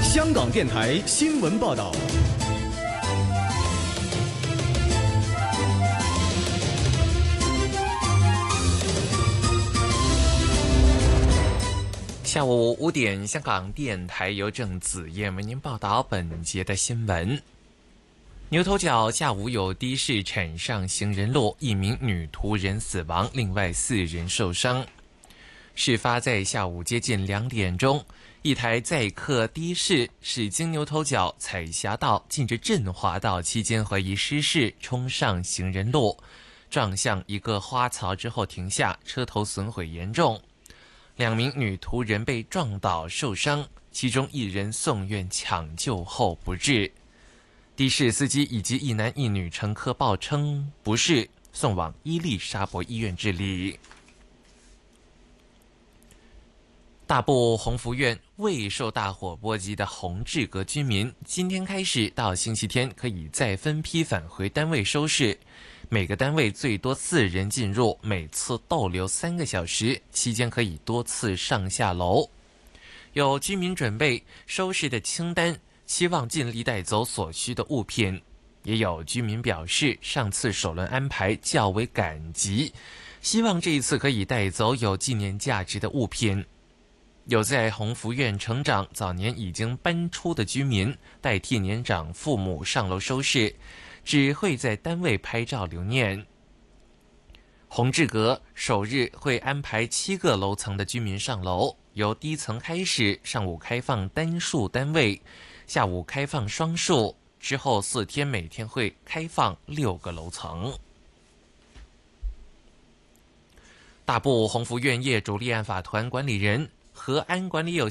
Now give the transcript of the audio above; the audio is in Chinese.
香港电台新闻报道。 下午5点，香港电台由郑子燕为您报道本节的新闻。牛头角下午有的士铲上行人路，1名女途人死亡，另外4人受伤。事发在下午接近2点钟，一台载客的士驶经牛头角彩霞道近着振华道期间，怀疑失事冲上行人路，撞向一个花槽之后停下，车头损毁严重。2名女途人被撞倒受伤，其中1人送院抢救后不治。的士司机以及1男1女乘客报称不适，送往伊利沙伯医院治理。大埔鸿福苑未受大火波及的洪志阁居民，今天开始到星期天可以再分批返回单位收拾。每个单位最多4人进入，每次逗留3个小时，期间可以多次上下楼。有居民准备收拾的清单，希望尽力带走所需的物品。也有居民表示，上次首轮安排较为赶急，希望这一次可以带走有纪念价值的物品。有在鸿福苑成长、早年已经搬出的居民，代替年长父母上楼收拾，只会在单位拍照留念。洪志阁首日会安排7个楼层的居民上楼，由低层开始，上午开放单数单位，下午开放双数，之后4天每天会开放6个楼层。大埔鸿福苑业主立案法团管理人和安管理有